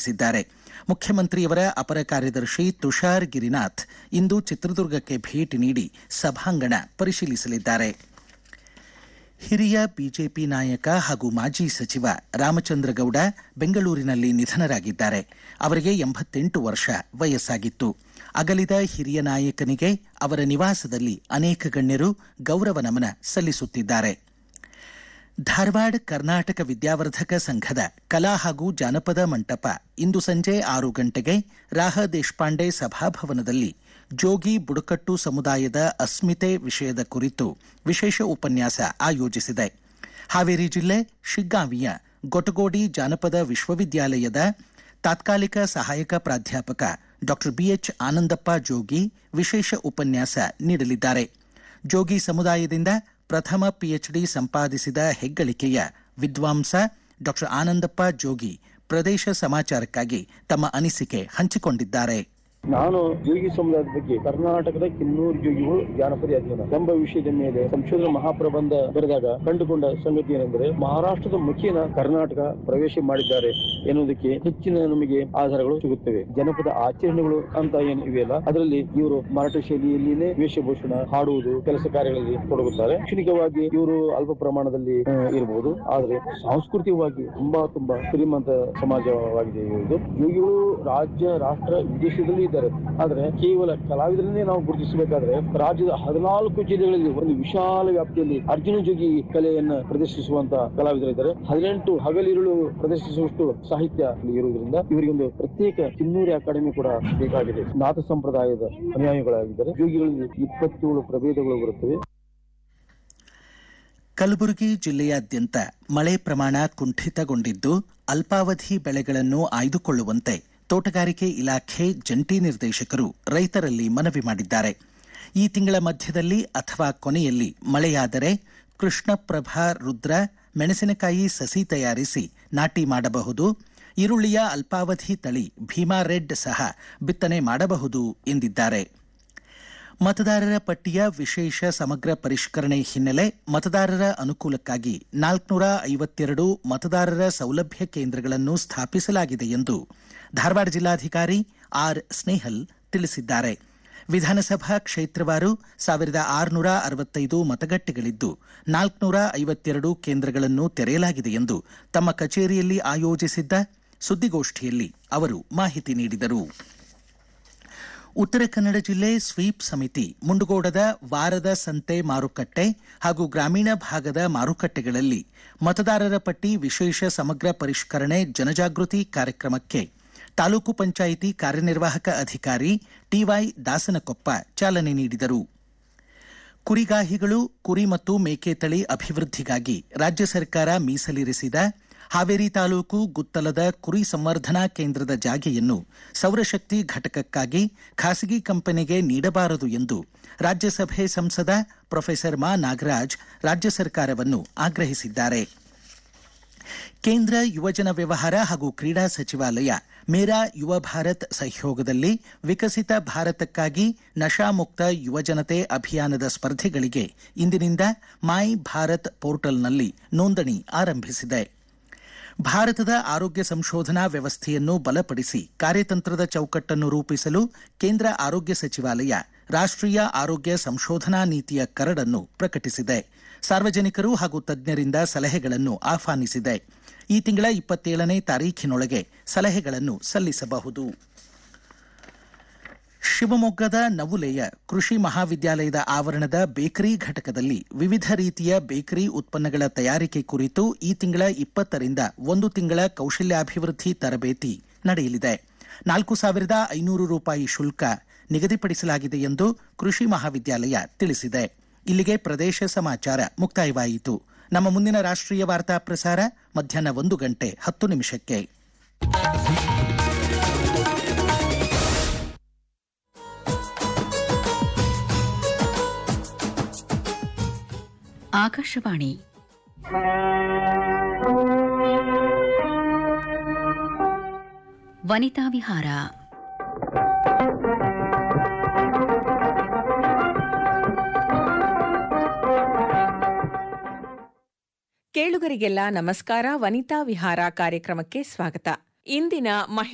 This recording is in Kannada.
ಉದ್ಘಾಟಿಸಿದ್ದಾರೆ. ಮುಖ್ಯಮಂತ್ರಿಯವರ ಅಪರ ಕಾರ್ಯದರ್ಶಿ ತುಷಾರ್ ಗಿರಿನಾಥ್ ಇಂದು ಚಿತ್ರದುರ್ಗಕ್ಕೆ ಭೇಟಿ ನೀಡಿ ಸಭಾಂಗಣ ಪರಿಶೀಲಿಸಲಿದ್ದಾರೆ. ಹಿರಿಯ ಬಿಜೆಪಿ ನಾಯಕ ಹಾಗೂ ಮಾಜಿ ಸಚಿವ ರಾಮಚಂದ್ರ ಗೌಡ ಬೆಂಗಳೂರಿನಲ್ಲಿ ನಿಧನರಾಗಿದ್ದಾರೆ. ಅವರಿಗೆ 88 ವರ್ಷ ವಯಸ್ಸಾಗಿತ್ತು. ಅಗಲಿದ ಹಿರಿಯ ನಾಯಕನಿಗೆ ಅವರ ನಿವಾಸದಲ್ಲಿ ಅನೇಕ ಗಣ್ಯರು ಗೌರವ ನಮನ ಸಲ್ಲಿಸುತ್ತಿದ್ದಾರೆ. ಧಾರವಾಡ ಕರ್ನಾಟಕ ವಿದ್ಯಾವರ್ಧಕ ಸಂಘದ ಕಲಾ ಹಾಗೂ ಜಾನಪದ ಮಂಟಪ ಇಂದು ಸಂಜೆ 6 ಗಂಟೆಗೆ ರಾಹ ದೇಶಪಾಂಡೆ ಸಭಾಭವನದಲ್ಲಿ ಜೋಗಿ ಬುಡಕಟ್ಟು ಸಮುದಾಯದ ಅಸ್ಮಿತೆ ವಿಷಯದ ಕುರಿತು ವಿಶೇಷ ಉಪನ್ಯಾಸ ಆಯೋಜಿಸಿದೆ. ಹಾವೇರಿ ಜಿಲ್ಲೆ ಶಿಗ್ಗಾಂವಿಯ ಗೊಟಗೋಡಿ ಜಾನಪದ ವಿಶ್ವವಿದ್ಯಾಲಯದ ತಾತ್ಕಾಲಿಕ ಸಹಾಯಕ ಪ್ರಾಧ್ಯಾಪಕ ಡಾ ಬಿಎಚ್ ಆನಂದಪ್ಪ ಜೋಗಿ ವಿಶೇಷ ಉಪನ್ಯಾಸ ನೀಡಲಿದ್ದಾರೆ. ಜೋಗಿ ಸಮುದಾಯದಿಂದ ಪ್ರಥಮ ಪಿಎಚ್ಡಿ ಸಂಪಾದಿಸಿದ ಹೆಗ್ಗಳಿಕೆಯ ವಿದ್ವಾಂಸ ಡಾ ಆನಂದಪ್ಪ ಜೋಗಿ ಪ್ರದೇಶ ಸಮಾಚಾರಕ್ಕಾಗಿ ತಮ್ಮ ಅನಿಸಿಕೆ ಹಂಚಿಕೊಂಡಿದ್ದಾರೆ. ನಾನು ಜೋಗಿ ಸಮುದಾಯದ ಬಗ್ಗೆ ಕರ್ನಾಟಕದ ಕಿನ್ನೂರು ಜೋಗಿಗಳು ಜಾನಪದ ಅಧ್ಯಯನ ಎಂಬ ವಿಷಯದ ಮೇಲೆ ಸಂಶೋಧನಾ ಮಹಾಪ್ರಬಂಧ ಬರೆದಾಗ ಕಂಡುಕೊಂಡ ಸಂಗತಿ ಏನೆಂದರೆ ಮಹಾರಾಷ್ಟ್ರದ ಮುಖೇನ ಕರ್ನಾಟಕ ಪ್ರವೇಶ ಮಾಡಿದ್ದಾರೆ ಎನ್ನುವುದಕ್ಕೆ ಹೆಚ್ಚಿನ ನಮಗೆ ಆಧಾರಗಳು ಸಿಗುತ್ತವೆ. ಜನಪದ ಆಚರಣೆಗಳು ಅಂತ ಏನು ಇವೆಯಲ್ಲ, ಅದರಲ್ಲಿ ಇವರು ಮರಾಠ ಶೈಲಿಯಲ್ಲಿನೇ ವೇಷಭೂಷಣ ಹಾಡುವುದು ಕೆಲಸ ಕಾರ್ಯಗಳಲ್ಲಿ ತೊಡಗುತ್ತಾರೆ. ಶೈಕ್ಷಣಿಕವಾಗಿ ಇವರು ಅಲ್ಪ ಪ್ರಮಾಣದಲ್ಲಿ ಇರಬಹುದು, ಆದರೆ ಸಾಂಸ್ಕೃತಿಕವಾಗಿ ತುಂಬಾ ಶ್ರೀಮಂತ ಸಮಾಜವಾಗಿದೆ ಇದು. ಜೋಗಿಗಳು ರಾಜ್ಯ ರಾಷ್ಟ್ರ ವಿದೇಶದಲ್ಲಿ ಆದರೆ ಕೇವಲ ಕಲಾವಿದರನ್ನೇ ನಾವು ಗುರುತಿಸಬೇಕಾದ್ರೆ ರಾಜ್ಯದ 14 ಜಿಲ್ಲೆಗಳಲ್ಲಿ ಒಂದು ವಿಶಾಲ ವ್ಯಾಪ್ತಿಯಲ್ಲಿ ಅರ್ಜುನ ಜೋಗಿ ಕಲೆಯನ್ನ ಪ್ರದರ್ಶಿಸುವಂತ ಕಲಾವಿದರಿದ್ದಾರೆ. 18 ಹಗಲಿರುಳು ಪ್ರದರ್ಶಿಸುವಷ್ಟು ಸಾಹಿತ್ಯ ಇರುವುದರಿಂದ ಇವರಿಗೊಂದು ಪ್ರತ್ಯೇಕ ಕಿನ್ನೂರಿ ಅಕಾಡೆಮಿ ಕೂಡ ಬೇಕಾಗಿದೆ. ನಾಥ ಸಂಪ್ರದಾಯದ ಅನುಯಾಯಿಗಳಾಗಿದ್ದಾರೆ. ಜೋಗಿಗಳಲ್ಲಿ 27 ಪ್ರಭೇದಗಳು ಬರುತ್ತವೆ. ಕಲಬುರಗಿ ಜಿಲ್ಲೆಯಾದ್ಯಂತ ಮಳೆ ಪ್ರಮಾಣ ಕುಂಠಿತಗೊಂಡಿದ್ದು ಅಲ್ಪಾವಧಿ ಬೆಳೆಗಳನ್ನು ಆಯ್ದುಕೊಳ್ಳುವಂತೆ ತೋಟಗಾರಿಕೆ ಇಲಾಖೆ ಜಂಟಿ ನಿರ್ದೇಶಕರು ರೈತರಲ್ಲಿ ಮನವಿ ಮಾಡಿದ್ದಾರೆ. ಈ ತಿಂಗಳ ಮಧ್ಯದಲ್ಲಿ ಅಥವಾ ಕೊನೆಯಲ್ಲಿ ಮಳೆಯಾದರೆ ಕೃಷ್ಣಪ್ರಭಾ ರುದ್ರ ಮೆಣಸಿನಕಾಯಿ ಸಸಿ ತಯಾರಿಸಿ ನಾಟಿ ಮಾಡಬಹುದು. ಈರುಳ್ಳಿಯ ಅಲ್ಪಾವಧಿ ತಳಿ ಭೀಮಾ ರೆಡ್ ಸಹ ಬಿತ್ತನೆ ಮಾಡಬಹುದು ಎಂದಿದ್ದಾರೆ. ಮತದಾರರ ಪಟ್ಟಿಯ ವಿಶೇಷ ಸಮಗ್ರ ಪರಿಷ್ಕರಣೆ ಹಿನ್ನೆಲೆ ಮತದಾರರ ಅನುಕೂಲಕ್ಕಾಗಿ 452 ಮತದಾರರ ಸೌಲಭ್ಯ ಕೇಂದ್ರಗಳನ್ನು ಸ್ಥಾಪಿಸಲಾಗಿದೆ ಎಂದು ಧಾರವಾಡ ಜಿಲ್ಲಾಧಿಕಾರಿ ಆರ್ ಸ್ನೇಹಲ್ ತಿಳಿಸಿದ್ದಾರೆ. ವಿಧಾನಸಭಾ ಕ್ಷೇತ್ರವಾರು 1665 ಮತಗಟ್ಟೆಗಳಿದ್ದು 452 ಕೇಂದ್ರಗಳನ್ನು ತೆರೆಯಲಾಗಿದೆ ಎಂದು ತಮ್ಮ ಕಚೇರಿಯಲ್ಲಿ ಆಯೋಜಿಸಿದ್ದ ಸುದ್ದಿಗೋಷ್ಠಿಯಲ್ಲಿ ಅವರು ಮಾಹಿತಿ ನೀಡಿದರು. ಉತ್ತರ ಕನ್ನಡ ಜಿಲ್ಲೆ ಸ್ವೀಪ್ ಸಮಿತಿ ಮುಂಡಗೋಡದ ವಾರದ ಸಂತೆ ಮಾರುಕಟ್ಟೆ ಹಾಗೂ ಗ್ರಾಮೀಣ ಭಾಗದ ಮಾರುಕಟ್ಟೆಗಳಲ್ಲಿ ಮತದಾರರ ಪಟ್ಟಿ ವಿಶೇಷ ಸಮಗ್ರ ಪರಿಷ್ಕರಣೆ ಜನಜಾಗೃತಿ ಕಾರ್ಯಕ್ರಮಕ್ಕೆ ತಾಲೂಕು ಪಂಚಾಯಿತಿ ಕಾರ್ಯನಿರ್ವಾಹಕ ಅಧಿಕಾರಿ ಟಿವೈ ದಾಸನಕೊಪ್ಪ ಚಾಲನೆ ನೀಡಿದರು. ಕುರಿಗಾಹಿಗಳು ಕುರಿ ಮತ್ತು ಮೇಕೆ ತಳಿ ಅಭಿವೃದ್ಧಿಗಾಗಿ ರಾಜ್ಯ ಸರ್ಕಾರ ಮೀಸಲಿರಿಸಿದ ಹಾವೇರಿ ತಾಲೂಕು ಗುತ್ತಲದ ಕುರಿ ಸಂವರ್ಧನಾ ಕೇಂದ್ರದ ಜಾಗೆಯನ್ನು ಸೌರಶಕ್ತಿ ಘಟಕಕ್ಕಾಗಿ ಖಾಸಗಿ ಕಂಪನಿಗೆ ನೀಡಬಾರದು ಎಂದು ರಾಜ್ಯಸಭೆ ಸಂಸದ ಪ್ರೊಫೆಸರ್ ಮಾ ನಾಗರಾಜ್ ರಾಜ್ಯ ಸರ್ಕಾರವನ್ನು ಆಗ್ರಹಿಸಿದ್ದಾರೆ. ಕೇಂದ್ರ ಯುವಜನ ವ್ಯವಹಾರ ಹಾಗೂ ಕ್ರೀಡಾ ಸಚಿವಾಲಯ ಮೇರಾ ಯುವ ಭಾರತ್ ಸಹಯೋಗದಲ್ಲಿ ವಿಕಸಿತ ಭಾರತಕ್ಕಾಗಿ ನಶಾಮುಕ್ತ ಯುವಜನತೆ ಅಭಿಯಾನದ ಸ್ಪರ್ಧೆಗಳಿಗೆ ಇಂದಿನಿಂದ ಮೈ ಭಾರತ್ ಪೋರ್ಟಲ್ನಲ್ಲಿ ನೋಂದಣಿ ಆರಂಭಿಸಿದೆ. ಭಾರತದ ಆರೋಗ್ಯ ಸಂಶೋಧನಾ ವ್ಯವಸ್ಥೆಯನ್ನು ಬಲಪಡಿಸಿ ಕಾರ್ಯತಂತ್ರದ ಚೌಕಟ್ಟನ್ನು ರೂಪಿಸಲು ಕೇಂದ್ರ ಆರೋಗ್ಯ ಸಚಿವಾಲಯ ರಾಷ್ಟ್ರೀಯ ಆರೋಗ್ಯ ಸಂಶೋಧನಾ ನೀತಿಯ ಕರಡನ್ನು ಪ್ರಕಟಿಸಿದೆ. ಸಾರ್ವಜನಿಕರು ಹಾಗೂ ತಜ್ಞರಿಂದ ಸಲಹೆಗಳನ್ನು ಆಹ್ವಾನಿಸಿದೆ. ಈ ತಿಂಗಳ 27ನೇ ತಾರೀಖಿನೊಳಗೆ ಸಲಹೆಗಳನ್ನು ಸಲ್ಲಿಸಬಹುದು. ಶಿವಮೊಗ್ಗದ ನವುಲೆಯ ಕೃಷಿ ಮಹಾವಿದ್ಯಾಲಯದ ಆವರಣದ ಬೇಕರಿ ಘಟಕದಲ್ಲಿ ವಿವಿಧ ರೀತಿಯ ಬೇಕರಿ ಉತ್ಪನ್ನಗಳ ತಯಾರಿಕೆ ಕುರಿತು ಈ ತಿಂಗಳ 20ರಿಂದ 1 ತಿಂಗಳ ಕೌಶಲ್ಯಾಭಿವೃದ್ಧಿ ತರಬೇತಿ ನಡೆಯಲಿದೆ. 4,500 ರೂಪಾಯಿ ಶುಲ್ಕ ನಿಗದಿಪಡಿಸಲಾಗಿದೆ ಎಂದು ಕೃಷಿ ಮಹಾವಿದ್ಯಾಲಯ ತಿಳಿಸಿದೆ. ಇಲ್ಲಿಗೆ ಪ್ರದೇಶ ಸಮಾಚಾರ ಮುಕ್ತಾಯವಾಯಿತು. ನಮ್ಮ ಮುಂದಿನ ರಾಷ್ಟ್ರೀಯ ವಾರ್ತಾ ಪ್ರಸಾರ ಮಧ್ಯಾಹ್ನ 1:10 ಆಕಾಶವಾಣಿ ವನಿತಾ ವಿಹಾರ. ಕೇಳುಗರಿಗೆಲ್ಲ ನಮಸ್ಕಾರ. ವನಿತಾ ವಿಹಾರ ಕಾರ್ಯಕ್ರಮಕ್ಕೆ ಸ್ವಾಗತ. ಇಂದಿನ